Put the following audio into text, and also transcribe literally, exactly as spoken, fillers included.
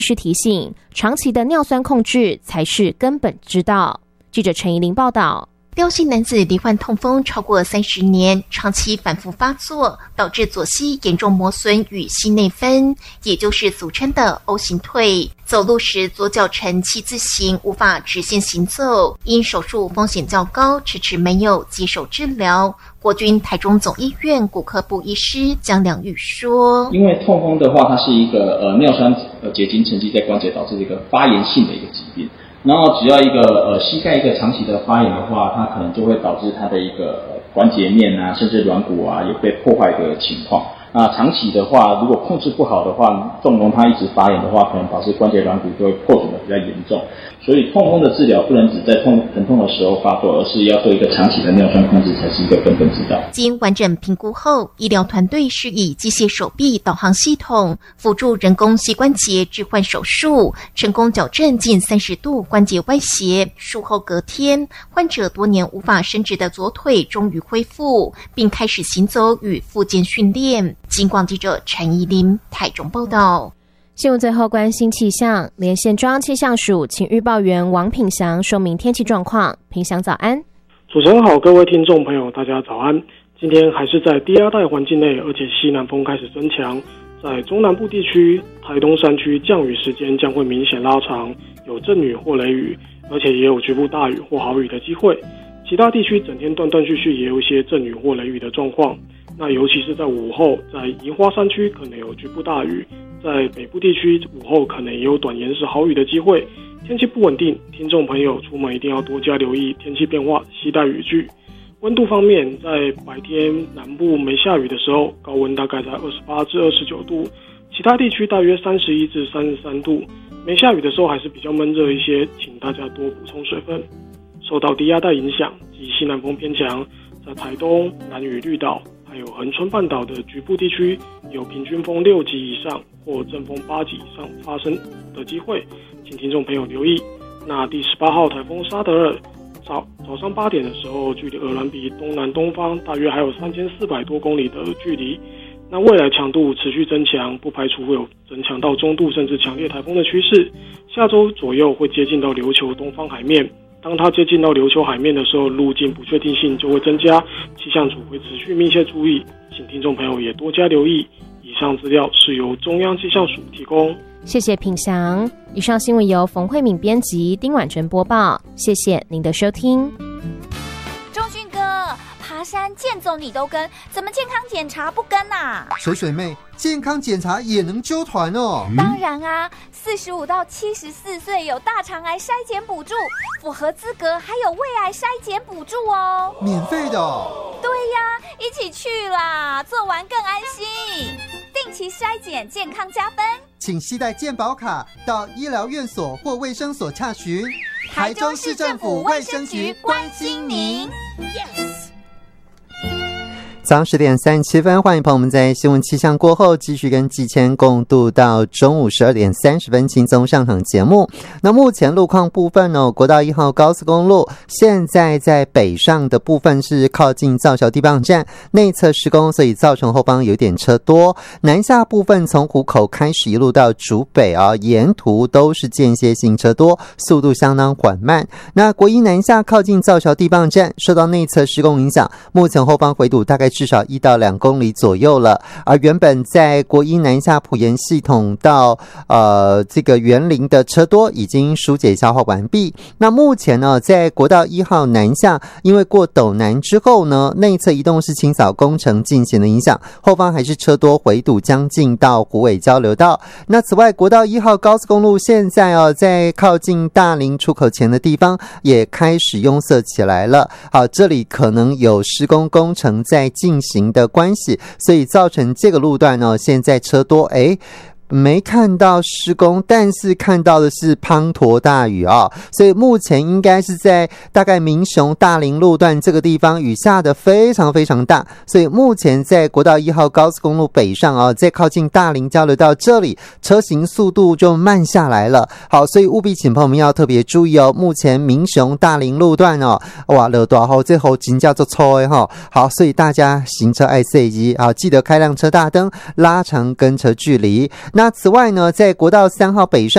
是提醒，长期的尿酸控制才是根本之道。记者陈怡玲报道。 廖姓男子罹患痛风超过三十年，长期反复发作，导致左膝严重磨损与膝内分，也就是俗称的 O 型退。走路时左脚呈七字形，无法直线行走，因手术风险较高，迟迟没有接受治疗。国军台中总医院骨科部医师江良宇说：“ 因为痛风的话，它是一个呃尿酸呃结晶沉积在关节，导致一个发炎性的一个疾病。然后只要一个呃膝盖一个长期的发炎的话，它可能就会导致它的一个关节面啊，甚至软骨啊有被破坏的情况。那长期的话，如果控制不好的话，纵容它一直发炎的话，可能导致关节软骨就会破损的比较严重。所以痛风的治疗不能只在痛疼痛的时候发作，而是要做一个长期的尿酸控制才是一个根本之道。 经完整评估后，医疗团队是以机械手臂导航系统辅助人工膝关节置换手术，成功矫正近三十度关节歪斜。术后隔天，患者多年无法伸直的左腿终于恢复，并开始行走与复健训练。金广记者陈怡琳台中报道。 新闻最后关心气象，连线中央气象署请预报员王品祥说明天气状况。品祥早安。 主持人好，各位听众朋友大家早安。今天还是在低压带环境内，而且西南风开始增强，在中南部地区、台东山区降雨时间将会明显拉长，有阵雨或雷雨，而且也有局部大雨或豪雨的机会。其他地区整天断断续续也有一些阵雨或雷雨的状况。那尤其是在午后，在宜花山区可能有局部大雨，在北部地区午后可能也有短延时豪雨的机会。天气不稳定，听众朋友出门一定要多加留意天气变化，携带雨具。温度方面，在白天南部没下雨的时候，高温大概在二十八至二十九度，其他地区大约三十一至三十三度。没下雨的时候还是比较闷热一些，请大家多补充水分。受到低压带影响及西南风偏强，在台东、兰屿、绿岛还有恒春半岛的局部地区有平均风六级以上或阵风八级以上发生的机会，请听众朋友留意。那第十八号台风沙德尔早早上八点的时候，距离鹅銮鼻东南东方大约还有三千四百多公里的距离。那未来强度持续增强，不排除会有增强到中度甚至强烈台风的趋势。下周左右会接近到琉球东方海面。当它接近到琉球海面的时候，路径不确定性就会增加，气象组会持续密切注意，请听众朋友也多加留意。以上资料是由中央气象署提供。 谢谢品祥。以上新闻由冯慧敏编辑，丁婉珍播报。谢谢您的收听。 钟迅哥，爬山健走你都跟，怎么健康检查不跟啊？ 水水妹，健康检查也能揪团哦。 当然啊，四十五到七十四岁有大肠癌筛检补助，符合资格还有胃癌筛检补助哦。 免费的哦。 对呀，一起去啦，做完更安心。定期筛检，健康加分。 请携带健保卡到医疗院所或卫生所洽询。 台中市政府卫生局关心您。 早上十点三十七分，欢迎朋友们在新闻气象过后继续跟季谦共度到中午十二点三十分轻松上场节目。那目前路况部分呢，国道一号高速公路现在在北上的部分是靠近造桥地磅站内侧施工，所以造成后方有点车多。南下部分从湖口开始一路到竹北啊，沿途都是间歇性车多，速度相当缓慢。那国一南下靠近造桥地磅站受到内侧施工影响，目前后方回堵大概至少一到两公里左右了。而原本在国一南下埔盐系统到呃这个园林的车多已经疏解消化完毕。那目前呢，在国道一号南下，因为过斗南之后呢，内侧移动式清扫工程进行的影响，后方还是车多回堵将近到虎尾交流道。那此外，国道一号高速公路现在哦，在靠近大林出口前的地方也开始拥塞起来了。好，这里可能有施工工程在进行的关系，所以造成这个路段呢，现在车多，诶没看到施工，但是看到的是滂沱大雨啊，所以目前应该是在大概民雄大林路段这个地方雨下的非常非常大，所以目前在国道一号高速公路北上啊，在靠近大林交流道这里车行速度就慢下来了。好，所以务必请朋友们要特别注意哦，目前民雄大林路段哦，哇，落大雨这后真叫做粗的哈。好，所以大家行车爱惜机啊，记得开亮车大灯，拉长跟车距离。那此外呢，在国道三号北上